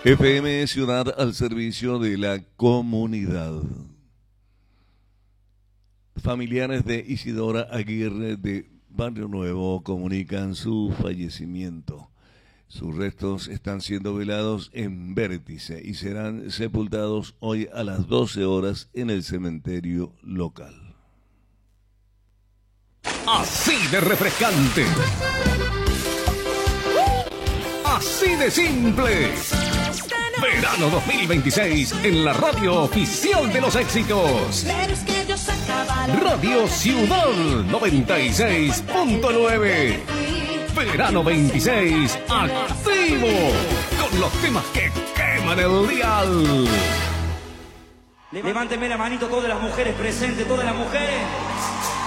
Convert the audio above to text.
FM Ciudad al servicio de la comunidad. Familiares de Isidora Aguirre de Barrio Nuevo comunican su fallecimiento. Sus restos están siendo velados en Vértice y serán sepultados hoy a las 12 horas en el cementerio local. Así de refrescante. Así de simple. Verano 2026 en la radio oficial de los éxitos. Radio Ciudad 96.9. Verano 26 activo con los temas que queman el dial. Levánteme la manito todas las mujeres presentes, todas las mujeres.